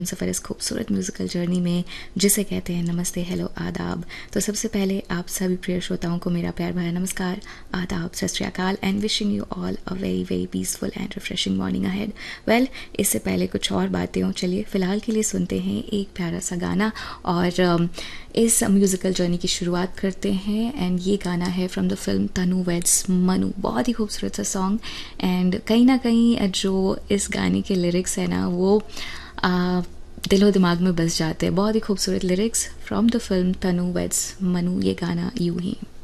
सफ़र इस खूबसूरत musical journey में जिसे कहते हैं नमस्ते, हेलो, आदाब। तो सबसे पहले आप सभी प्रिय श्रोताओं को मेरा प्यार भरा नमस्कार, आदाब, सत श्री अकाल and wishing you all a very very peaceful and refreshing morning ahead. Well, इससे पहले कुछ और बातें हों, चलिए फ़िलहाल के लिए सुनते हैं एक प्यारा सा गाना और इस म्यूज़िकल जर्नी की शुरुआत करते हैं। एंड ये गाना है from the film Tanu weds Manu. बहुत ही खूबसूरत सा सॉन्ग एंड कहीं ना कहीं जो इस गाने के लिरिक्स है ना वो दिलो दिमाग में बस जाते हैं। बहुत ही खूबसूरत lyrics from the film Tanu weds Manu. ये गाना यूं ही